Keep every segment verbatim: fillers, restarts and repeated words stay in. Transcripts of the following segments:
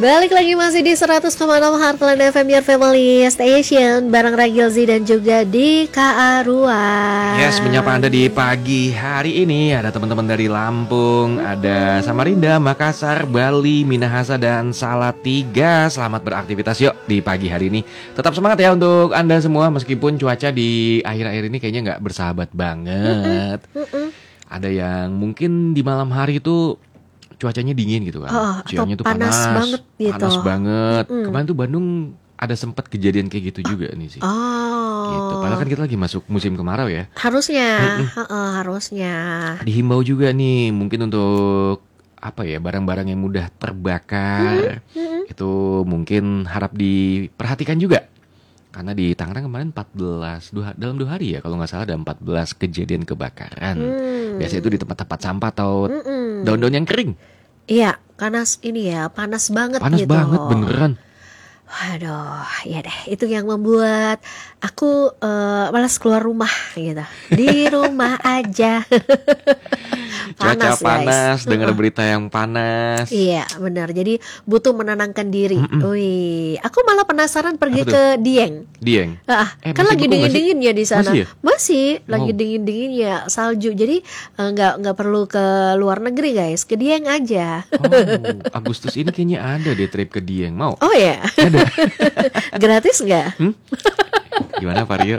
Balik lagi masih di seratus koma enam Heartland F M, your family station, bareng Ragilzi dan juga di K A Ruang. Yes, menyapa Anda di pagi hari ini. Ada teman-teman dari Lampung, ada Samarinda, Makassar, Bali, Minahasa, dan Salatiga. Selamat beraktivitas yuk di pagi hari ini. Tetap semangat ya untuk Anda semua, meskipun cuaca di akhir-akhir ini kayaknya nggak bersahabat banget. Mm-mm. Ada yang mungkin di malam hari itu cuacanya dingin gitu kan, oh, siangnya tuh panas, panas banget gitu. panas banget. Mm-mm. Kemarin tuh Bandung ada sempat kejadian kayak gitu juga nih sih. Oh, Gitu. Padahal kan kita lagi masuk musim kemarau ya. harusnya, heeh, harusnya. Dihimbau juga nih mungkin untuk apa ya, barang-barang yang mudah terbakar Mm-mm. itu mungkin harap diperhatikan juga. Karena di Tangerang kemarin empat belas dua, dalam dua hari ya kalau nggak salah ada empat belas kejadian kebakaran. Hmm. Biasanya itu di tempat-tempat sampah atau Mm-mm. daun-daun yang kering. Iya, panas ini ya, panas banget Panas gitu. banget beneran. Waduh, ya deh, itu yang membuat aku eh, malas keluar rumah gitu. Di rumah aja. Cuaca Panas, panas, guys. dengar Heeh. berita yang panas. Iya, benar. Jadi butuh menenangkan diri. Mm-mm. Wih, aku malah penasaran pergi Apa tuh? ke Dieng. Dieng. Ah, Eh, kan masih lagi beku nggak sih? dingin-dinginnya di sana. Masih ya? Masih, lagi Wow. dingin-dinginnya salju. Jadi eh, nggak nggak perlu ke luar negeri, guys. Ke Dieng aja. Oh, Agustus ini kayaknya ada deh trip ke Dieng. Mau? Oh ya, Ada. gratis nggak? Hmm? Gimana Vario?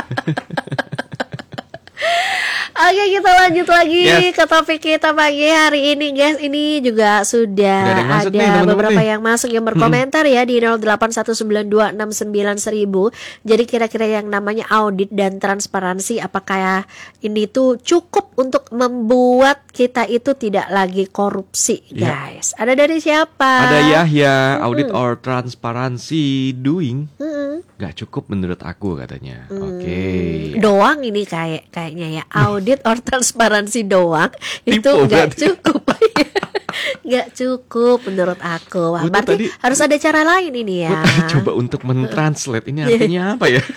Oke, kita lanjut lagi Yes. ke topik kita pagi hari ini, guys. Ini juga sudah Udah ada yang masuk ada nih, teman-teman beberapa nih. yang masuk yang berkomentar ya di nol delapan satu sembilan dua enam sembilan seribu. Jadi kira-kira yang namanya audit dan transparansi, apakah ini tuh cukup untuk membuat kita itu tidak lagi korupsi, Ya. guys? Ada dari siapa? Ada Yahya, audit or transparency doing Mm-mm. gak cukup menurut aku katanya. Hmm, Oke. doang ini kayak kayaknya ya, audit or transparansi doang itu Tipe nggak berarti. cukup. Nggak cukup menurut aku. Wah, Gua tuh berarti tadi- harus ada cara lain ini ya. Gue tadi coba untuk mentranslate ini artinya apa ya?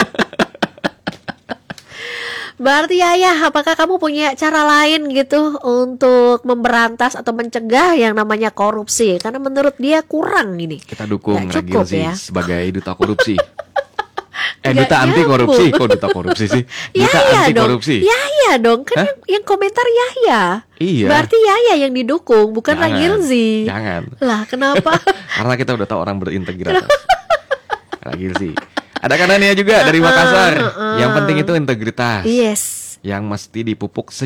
Berarti ya ya, apakah kamu punya cara lain gitu untuk memberantas atau mencegah yang namanya korupsi? Karena menurut dia kurang ini. Kita dukung Nggak cukup Ragilzi ya. sebagai duta korupsi. Eh, Nggak duta anti korupsi, nyambung. kok duta korupsi sih? Ya Duta ya anti dong. korupsi. Ya ya dong. Kan Hah? yang, yang komentar ya ya. Iya. Berarti ya ya yang didukung, bukan Jangan. Ragilzi. Jangan. Lah, kenapa? Karena kita udah tahu orang berintegritas. Ragilzi. Ada kanannya juga dari Makassar. Yang penting itu integritas. Yes. Yang mesti dipupuk